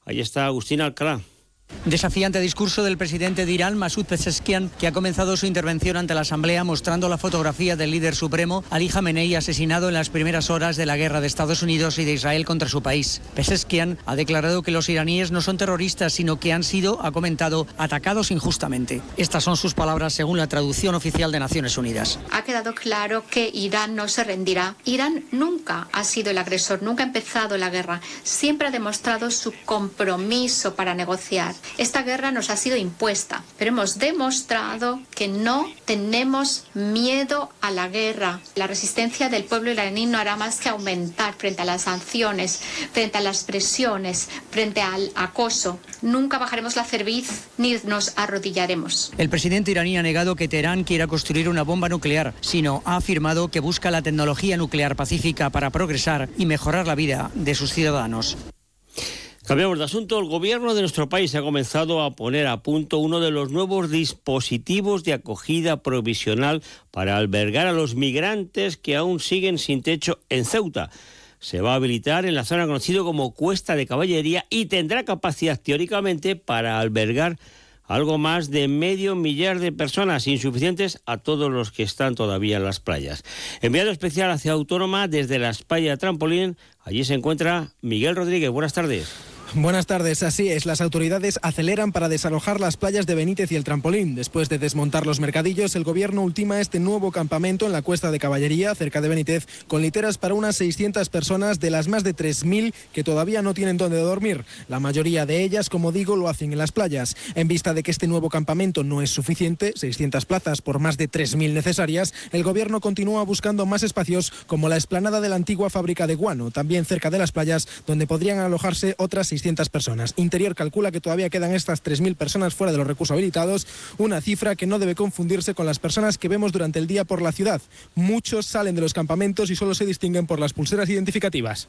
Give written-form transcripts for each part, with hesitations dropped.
Ahí está Agustín Alcalá. Desafiante discurso del presidente de Irán, Masoud Pezeshkian, que ha comenzado su intervención ante la Asamblea mostrando la fotografía del líder supremo, Ali Jamenei, asesinado en las primeras horas de la guerra de Estados Unidos y de Israel contra su país. Pezeshkian ha declarado que los iraníes no son terroristas, sino que han sido, ha comentado, atacados injustamente. Estas son sus palabras según la traducción oficial de Naciones Unidas. Ha quedado claro que Irán no se rendirá. Irán nunca ha sido el agresor, nunca ha empezado la guerra. Siempre ha demostrado su compromiso para negociar. Esta guerra nos ha sido impuesta, pero hemos demostrado que no tenemos miedo a la guerra. La resistencia del pueblo iraní no hará más que aumentar frente a las sanciones, frente a las presiones, frente al acoso. Nunca bajaremos la cerviz ni nos arrodillaremos. El presidente iraní ha negado que Teherán quiera construir una bomba nuclear, sino ha afirmado que busca la tecnología nuclear pacífica para progresar y mejorar la vida de sus ciudadanos. Cambiamos de asunto. El gobierno de nuestro país ha comenzado a poner a punto uno de los nuevos dispositivos de acogida provisional para albergar a los migrantes que aún siguen sin techo en Ceuta. Se va a habilitar en la zona conocida como Cuesta de Caballería y tendrá capacidad teóricamente para albergar algo más de 500.000 de personas, insuficientes a todos los que están todavía en las playas. Enviado especial hacia Autónoma desde la Playa Trampolín, allí se encuentra Miguel Rodríguez. Buenas tardes. Buenas tardes, así es, las autoridades aceleran para desalojar las playas de Benítez y el Trampolín. Después de desmontar los mercadillos, el gobierno ultima este nuevo campamento en la Cuesta de Caballería, cerca de Benítez, con literas para unas 600 personas de las más de 3.000 que todavía no tienen dónde dormir. La mayoría de ellas, como digo, lo hacen en las playas. En vista de que este nuevo campamento no es suficiente, 600 plazas por más de 3.000 necesarias, el gobierno continúa buscando más espacios como la explanada de la antigua fábrica de guano, también cerca de las playas, donde podrían alojarse otras 600 personas. Interior calcula que todavía quedan estas 3.000 personas fuera de los recursos habilitados, una cifra que no debe confundirse con las personas que vemos durante el día por la ciudad. Muchos salen de los campamentos y solo se distinguen por las pulseras identificativas.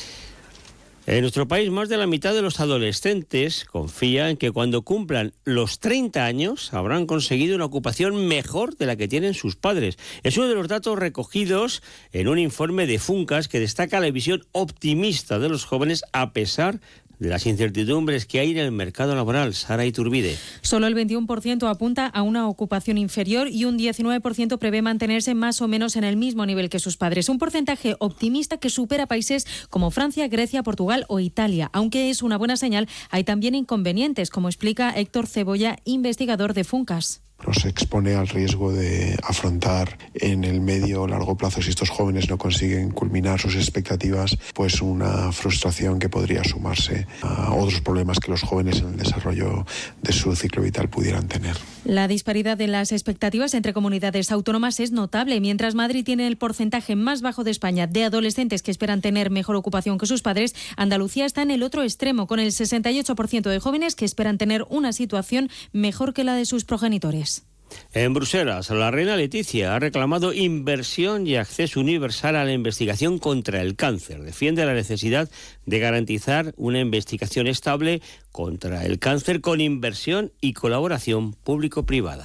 En nuestro país, más de la mitad de los adolescentes confía en que cuando cumplan los 30 años habrán conseguido una ocupación mejor de la que tienen sus padres. Es uno de los datos recogidos en un informe de Funcas que destaca la visión optimista de los jóvenes a pesar de las incertidumbres que hay en el mercado laboral. Sara Iturbide. Solo el 21% apunta a una ocupación inferior y un 19% prevé mantenerse más o menos en el mismo nivel que sus padres. Un porcentaje optimista que supera países como Francia, Grecia, Portugal o Italia. Aunque es una buena señal, hay también inconvenientes, como explica Héctor Cebolla, investigador de Funcas. Nos expone al riesgo de afrontar en el medio o largo plazo, si estos jóvenes no consiguen culminar sus expectativas, pues una frustración que podría sumarse a otros problemas que los jóvenes en el desarrollo de su ciclo vital pudieran tener. La disparidad en las expectativas entre comunidades autónomas es notable. Mientras Madrid tiene el porcentaje más bajo de España de adolescentes que esperan tener mejor ocupación que sus padres, Andalucía está en el otro extremo, con el 68% de jóvenes que esperan tener una situación mejor que la de sus progenitores. En Bruselas, la reina Leticia ha reclamado inversión y acceso universal a la investigación contra el cáncer. Defiende la necesidad de garantizar una investigación estable contra el cáncer con inversión y colaboración público-privada.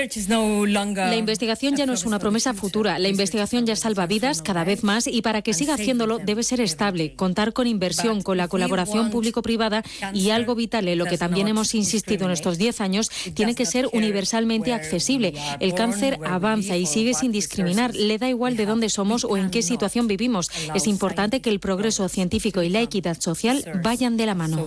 La investigación ya no es una promesa futura. La investigación ya salva vidas cada vez más y para que siga haciéndolo debe ser estable, contar con inversión, con la colaboración público-privada y algo vital en lo que también hemos insistido en estos 10 años, tiene que ser universalmente accesible. El cáncer avanza y sigue sin discriminar. Le da igual de dónde somos o en qué situación vivimos. Es importante que el progreso científico y la equidad social vayan de la mano.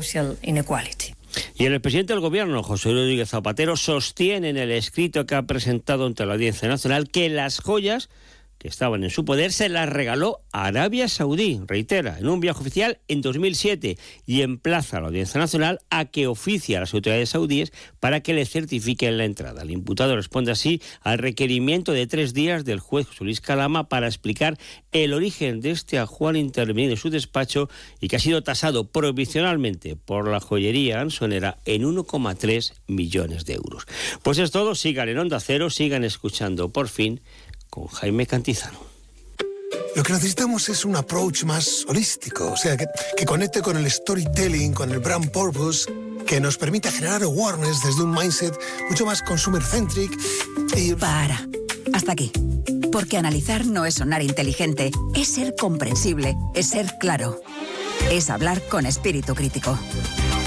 Y el presidente del Gobierno, José Rodríguez Zapatero, sostiene en el escrito que ha presentado ante la Audiencia Nacional que las joyas que estaban en su poder se las regaló a Arabia Saudí, reitera, en un viaje oficial en 2007, y emplaza a la Audiencia Nacional a que oficie a las autoridades saudíes para que le certifiquen la entrada. El imputado responde así al requerimiento de 3 días del juez José Luis Calama para explicar el origen de este ajuar intervenido en su despacho y que ha sido tasado provisionalmente por la joyería ansonera en 1,3 millones de euros. Pues es todo, sigan en Onda Cero, sigan escuchando Por Fin con Jaime Cantizano. Lo que necesitamos es un approach más holístico, o sea, que conecte con el storytelling, con el brand purpose, que nos permita generar awareness desde un mindset mucho más consumer-centric y... Para. Hasta aquí. Porque analizar no es sonar inteligente, es ser comprensible, es ser claro. Es hablar con espíritu crítico.